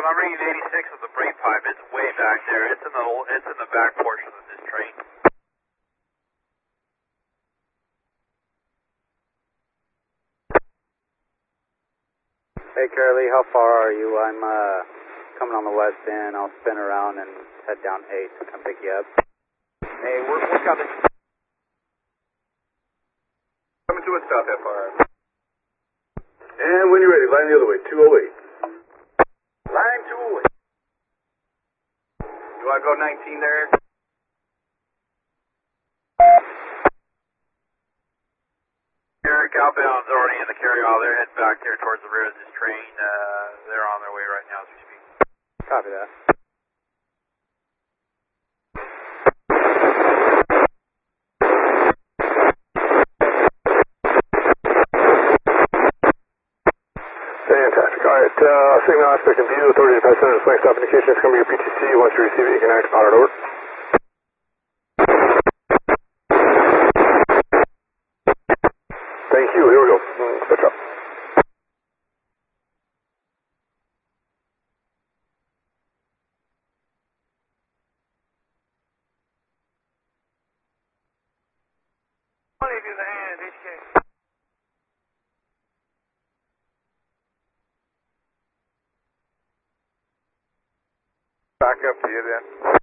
Brooklyn, I'm reading 86 with the brake pipe. It's way back there. It's in the back portion of this train. Hey, Curly, how far are you? I'm coming on the west end. I'll spin around and head down 8 to come pick you up. Hey, we're coming. Coming to a stop, FR. And when you're ready, line the other way, 208. Line 208. You want to go 19 there? Eric outbound's already in the carry-all. They're heading back there towards the rear of this train. They're on their way right now as we speak. Copy that. Fantastic. All right, signal aspect and view, authority to pass center, swing stop indication. It's going to be your PTC. Once you receive it, you can act upon it. Over. Thank you. Here we go. Switch up. Money in the hand, HK. Back up to you then.